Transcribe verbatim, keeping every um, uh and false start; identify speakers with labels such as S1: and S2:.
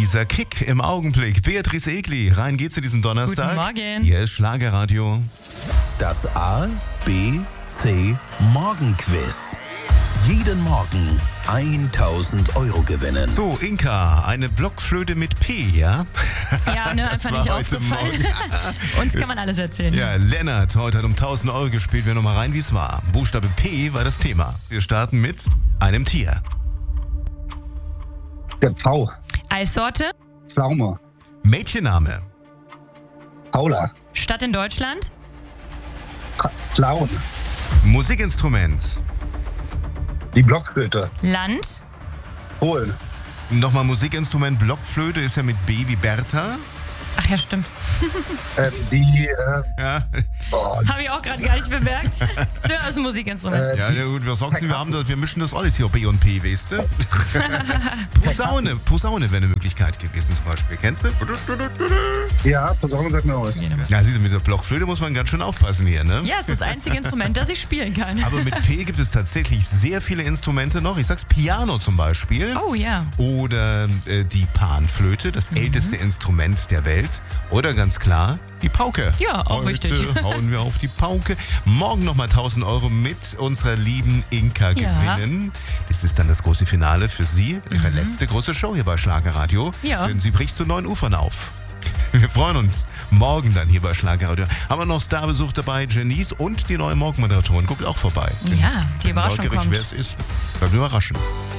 S1: Dieser Kick im Augenblick. Beatrice Egli, rein geht's in diesen Donnerstag.
S2: Guten Morgen.
S1: Hier ist Schlagerradio.
S3: Das A, B, C Morgenquiz. Jeden Morgen tausend Euro gewinnen.
S1: So, Inka, eine Blockflöte mit P, ja?
S2: Ja, ne,
S1: Das
S2: einfach
S1: war
S2: nicht
S1: heute
S2: aufgefallen.
S1: Morgen.
S2: Uns kann man alles erzählen.
S1: Ja, Lennart heute hat um tausend Euro gespielt. Wir nochmal rein, wie es war. Buchstabe P war das Thema. Wir starten mit einem Tier.
S4: Der Pfau.
S2: Eissorte,
S4: Pflaume.
S1: Mädchenname.
S4: Paula.
S2: Stadt in Deutschland,
S4: Ka- Clown.
S1: Musikinstrument.
S4: Die Blockflöte.
S2: Land,
S4: Polen.
S1: Nochmal Musikinstrument. Blockflöte ist ja mit B wie Bertha.
S2: ach ja, stimmt.
S4: Ähm, die, äh,
S1: Ja,
S4: oh,
S2: Habe ich auch gerade gar nicht bemerkt. Das ist ein Musikinstrument.
S4: Äh,
S1: ja, ja gut, wir sagen, wir, haben das, wir mischen das alles hier, B und P, weißt du? Posaune, Posaune wäre eine Möglichkeit gewesen zum Beispiel. Kennst du?
S4: ja, Posaune sagt mir was.
S1: Ja, siehst du, mit der Blockflöte muss man ganz schön aufpassen hier, ne?
S2: Ja, es ist das einzige Instrument, das ich spielen kann.
S1: Aber mit P gibt es tatsächlich sehr viele Instrumente noch. Ich sag's Piano zum Beispiel.
S2: Oh ja.
S1: Oder äh, die Panflöte, das
S2: Mhm.
S1: älteste Instrument der Welt. Oder ganz klar, die Pauke.
S2: Ja, auch
S1: Heute
S2: richtig.
S1: hauen wir auf die Pauke. Morgen nochmal tausend Euro mit unserer lieben Inka
S2: Ja.
S1: gewinnen. Das ist dann das große Finale für Sie. Ihre letzte große Show hier bei Schlagerradio.
S2: Mhm. Ja.
S1: Denn sie bricht zu neuen Ufern auf. Wir freuen uns. Morgen dann hier bei Schlagerradio. Haben wir noch Starbesuch dabei, Janice und die neue Morgenmoderatorin. Guckt auch vorbei.
S2: Ja, die Überraschung
S1: Neugierig,
S2: kommt.
S1: wer es ist. Bleibt überraschen.